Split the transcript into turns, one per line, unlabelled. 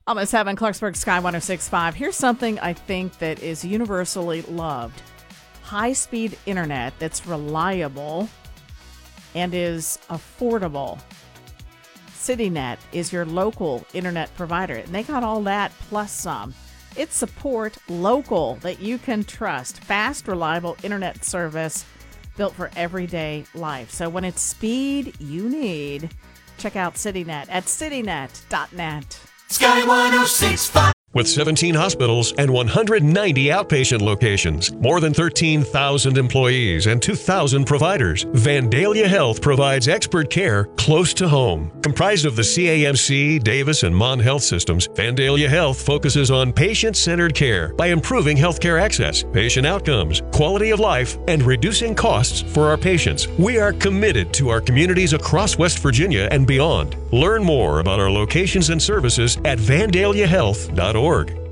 Almost 7, Clarksburg Sky 106.5. Here's something I think that is universally loved. High-speed internet that's reliable and is affordable. CityNet is your local internet provider, and they got all that plus some. It's support local that you can trust. Fast, reliable internet service built for everyday life. So when it's speed you need, check out CityNet at citynet.net.
Sky 106.5.
With 17 hospitals and 190 outpatient locations, more than 13,000 employees and 2,000 providers, Vandalia Health provides expert care close to home. Comprised of the CAMC, Davis, and Mon Health systems, Vandalia Health focuses on patient-centered care by improving healthcare access, patient outcomes, quality of life, and reducing costs for our patients. We are committed to our communities across West Virginia and beyond. Learn more about our locations and services at vandaliahealth.org.